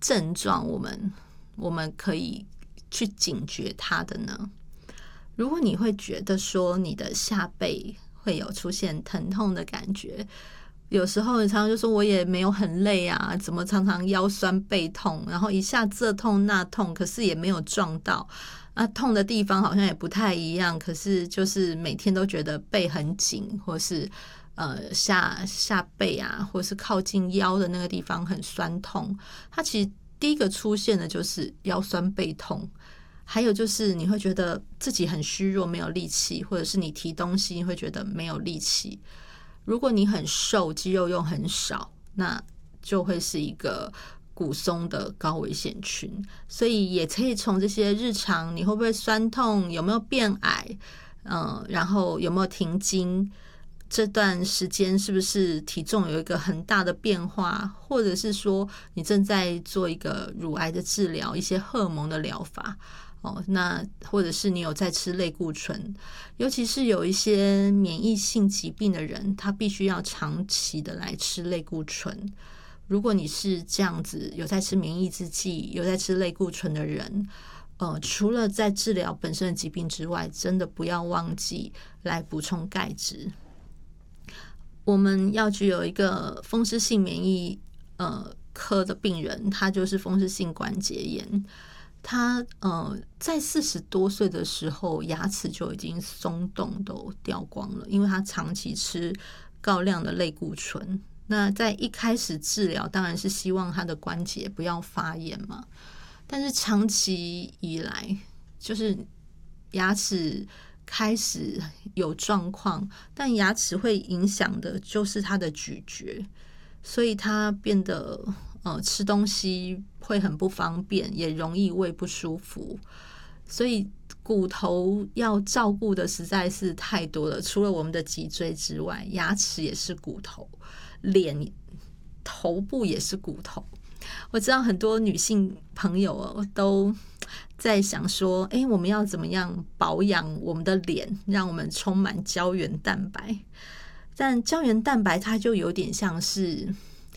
症状我们可以去警觉它的呢？如果你会觉得说你的下背会有出现疼痛的感觉，有时候你常常就说我也没有很累啊，怎么常常腰酸背痛，然后一下这痛那痛，可是也没有撞到啊，痛的地方好像也不太一样，可是就是每天都觉得背很紧，或是下背啊，或是靠近腰的那个地方很酸痛，它其实第一个出现的就是腰酸背痛。还有就是你会觉得自己很虚弱，没有力气，或者是你提东西你会觉得没有力气。如果你很瘦，肌肉又很少，那就会是一个骨松的高危险群。所以也可以从这些日常，你会不会酸痛，有没有变矮，然后有没有停经，这段时间是不是体重有一个很大的变化，或者是说你正在做一个乳癌的治疗，一些荷尔蒙的疗法。那或者是你有在吃类固醇，尤其是有一些免疫性疾病的人，他必须要长期的来吃类固醇。如果你是这样子有在吃免疫制剂，有在吃类固醇的人，除了在治疗本身的疾病之外，真的不要忘记来补充钙质。我们药局有一个风湿性免疫科的病人，他就是风湿性关节炎。他在40多岁的时候，牙齿就已经松动都掉光了，因为他长期吃高量的类固醇。那在一开始治疗，当然是希望他的关节不要发炎嘛。但是长期以来，就是牙齿开始有状况，但牙齿会影响的就是他的咀嚼，所以他变得吃东西会很不方便，也容易胃不舒服。所以骨头要照顾的实在是太多了，除了我们的脊椎之外，牙齿也是骨头，脸头部也是骨头。我知道很多女性朋友都在想说，我们要怎么样保养我们的脸，让我们充满胶原蛋白。但胶原蛋白它就有点像是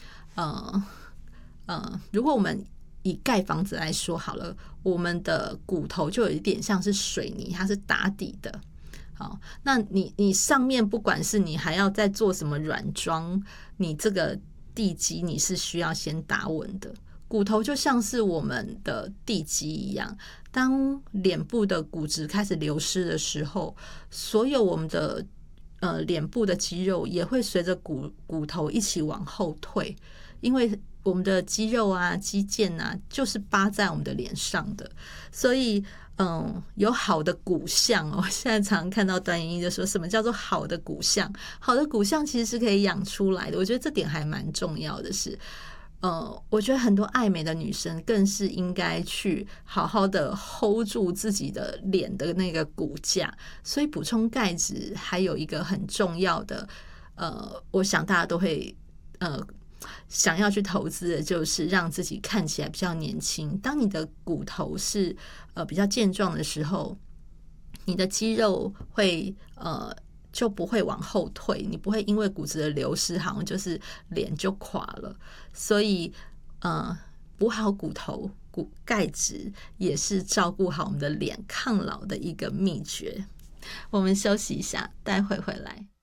如果我们以盖房子来说好了，我们的骨头就有一点像是水泥，它是打底的。好，那你上面不管是你还要再做什么软装，你这个地基你是需要先打稳的。骨头就像是我们的地基一样，当脸部的骨质开始流失的时候，所有我们的脸部的肌肉也会随着骨头一起往后退，因为我们的肌肉啊、肌腱啊，就是扒在我们的脸上的，所以有好的骨相哦。现在常看到段莹莹就说什么叫做好的骨相？好的骨相其实是可以养出来的，我觉得这点还蛮重要的是。我觉得很多爱美的女生更是应该去好好的 hold 住自己的脸的那个骨架，所以补充钙质还有一个很重要的，我想大家都会想要去投资的，就是让自己看起来比较年轻。当你的骨头是比较健壮的时候，你的肌肉会就不会往后退，你不会因为骨质的流失好像就是脸就垮了。所以补好骨头钙质也是照顾好我们的脸抗老的一个秘诀。我们休息一下，待会回来。